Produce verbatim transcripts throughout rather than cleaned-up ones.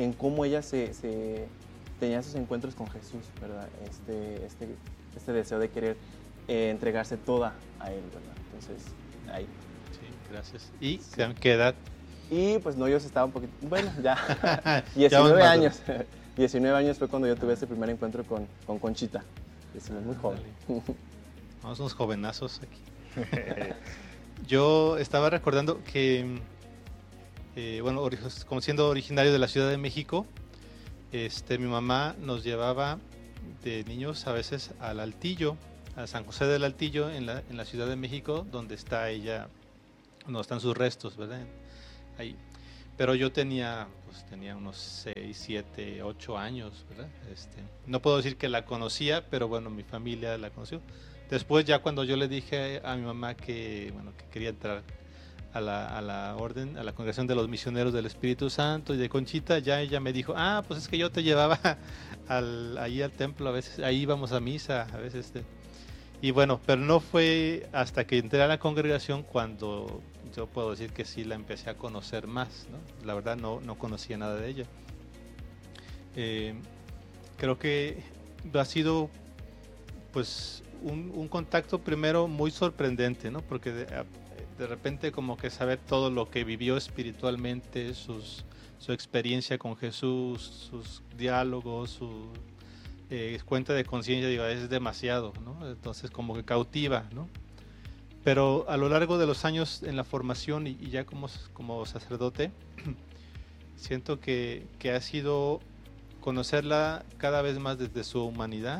en cómo ella se, se tenía esos encuentros con Jesús, ¿verdad? Este, este, este deseo de querer eh, entregarse toda a Él, ¿verdad? Entonces, ahí. Sí, gracias. ¿Y Sí. qué edad? Y pues no, yo estaba un poquito, bueno, ya, Ya diecinueve van años. diecinueve años fue cuando yo tuve ese primer encuentro con, con Conchita. Es muy joven. Vamos unos jovenazos aquí. Yo estaba recordando que, eh, bueno, ori- como siendo originario de la Ciudad de México, este, mi mamá nos llevaba de niños a veces al Altillo, a San José del Altillo, en la, en la Ciudad de México, donde está ella, no están sus restos, ¿verdad? Ahí. Pero yo tenía, pues tenía unos seis, siete, ocho años, ¿verdad? Este, no puedo decir que la conocía, pero bueno, mi familia la conoció. Después ya cuando yo le dije a mi mamá que, bueno, que quería entrar a la, a la orden, a la congregación de los misioneros del Espíritu Santo y de Conchita, ya ella me dijo, ah, pues es que yo te llevaba al, ahí al templo, a veces, ahí íbamos a misa, a veces. Este. Y bueno, pero no fue hasta que entré a la congregación cuando yo puedo decir que sí la empecé a conocer más, ¿no? La verdad no, no conocía nada de ella. Eh, creo que ha sido pues un, un contacto primero muy sorprendente, ¿no? Porque de, de repente como que saber todo lo que vivió espiritualmente, sus, su experiencia con Jesús, sus diálogos, su eh, cuenta de conciencia, digo, es demasiado, ¿no? Entonces como que cautiva, ¿no? Pero a lo largo de los años en la formación y, y ya como, como sacerdote, siento que, que ha sido conocerla cada vez más desde su humanidad,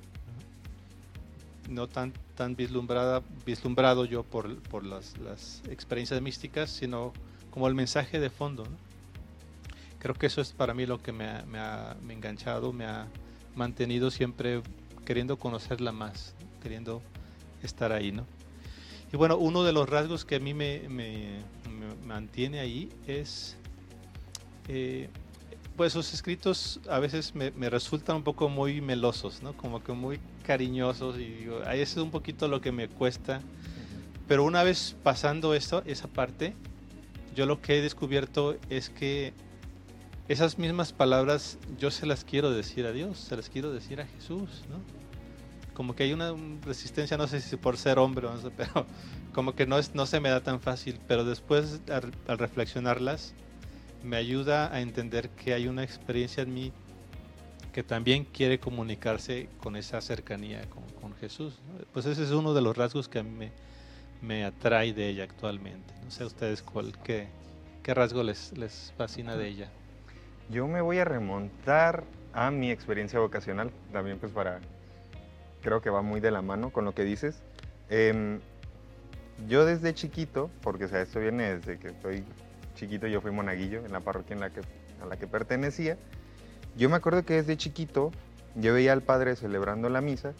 no tan, tan vislumbrada, vislumbrado yo por, por las, las experiencias místicas, sino como el mensaje de fondo, ¿no? Creo que eso es para mí lo que me ha, me ha me enganchado, me ha mantenido siempre queriendo conocerla más, queriendo estar ahí, ¿no? Y bueno, uno de los rasgos que a mí me, me, me mantiene ahí es, eh, pues sus escritos a veces me, me resultan un poco muy melosos, ¿no? Como que muy cariñosos y digo, ahí es un poquito lo que me cuesta. Pero una vez pasando esto, esa parte, yo lo que he descubierto es que esas mismas palabras yo se las quiero decir a Dios, se las quiero decir a Jesús, ¿no? Como que hay una resistencia, no sé si por ser hombre o no sé, pero como que no, es, no se me da tan fácil, pero después al, al reflexionarlas me ayuda a entender que hay una experiencia en mí que también quiere comunicarse con esa cercanía con, con Jesús, ¿no? Pues ese es uno de los rasgos que a mí me, me atrae de ella actualmente. No sé a ustedes cuál, qué, qué rasgo les, les fascina de ella. Yo me voy a remontar a mi experiencia vocacional, también pues para, creo que va muy de la mano con lo que dices. Eh, yo desde chiquito, porque o sea, esto viene desde que estoy chiquito, yo fui monaguillo en la parroquia en la que, a la que pertenecía. Yo me acuerdo que desde chiquito yo veía al padre celebrando la misa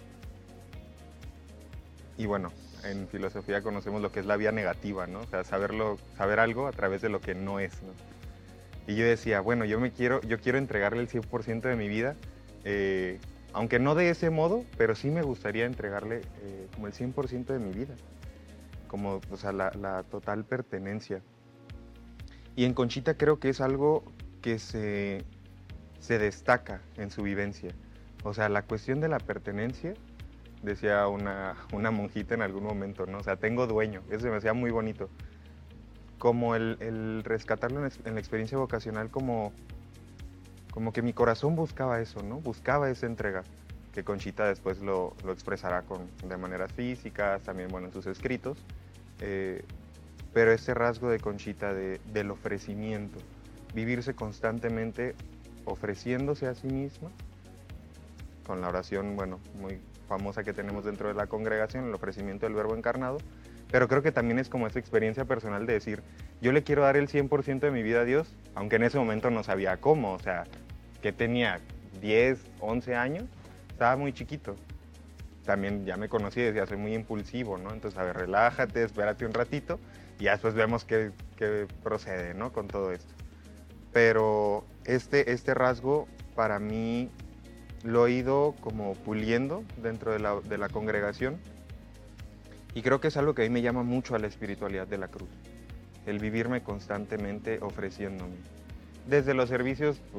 y bueno, en filosofía conocemos lo que es la vía negativa, ¿no? O sea, saberlo, saber algo a través de lo que no es, ¿no? Y yo decía, bueno, yo me quiero, yo quiero entregarle el cien por ciento de mi vida, eh, aunque no de ese modo, pero sí me gustaría entregarle eh, como el cien por ciento de mi vida, como, o sea, la, la total pertenencia. Y en Conchita creo que es algo que se, se destaca en su vivencia. O sea, la cuestión de la pertenencia, decía una, una monjita en algún momento, ¿no? O sea, tengo dueño, eso me hacía muy bonito. Como el, el rescatarlo en, en la experiencia vocacional, como, como que mi corazón buscaba eso, ¿no? Buscaba esa entrega, que Conchita después lo, lo expresará con, de maneras físicas, también, bueno, en sus escritos. Eh, pero ese rasgo de Conchita de, del ofrecimiento, vivirse constantemente ofreciéndose a sí misma, con la oración, bueno, muy famosa que tenemos dentro de la congregación, el ofrecimiento del Verbo encarnado, pero creo que también es como esa experiencia personal de decir, yo le quiero dar el cien por ciento de mi vida a Dios, aunque en ese momento no sabía cómo, o sea, que tenía diez, once años, estaba muy chiquito. También ya me conocí y decía, soy muy impulsivo, ¿no? Entonces, a ver, relájate, espérate un ratito y ya después vemos qué, qué procede, ¿no? Con todo esto. Pero este, este rasgo para mí lo he ido como puliendo dentro de la, de la congregación y creo que es algo que a mí me llama mucho a la espiritualidad de la cruz, el vivirme constantemente ofreciéndome. Desde los servicios